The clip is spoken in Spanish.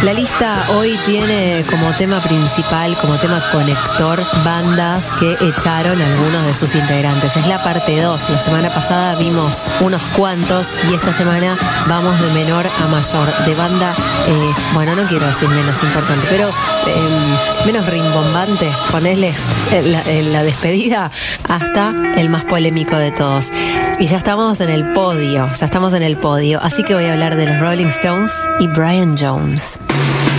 La lista hoy tiene como tema principal, como tema conector, bandas que echaron algunos de sus integrantes. Es la parte 2. La semana pasada vimos unos cuantos y esta semana vamos de menor a mayor. De banda, bueno, no quiero decir menos importante, pero menos rimbombante, ponele en la despedida, hasta el más polémico de todos. Y ya estamos en el podio, así que voy a hablar de los Rolling Stones y Brian Jones.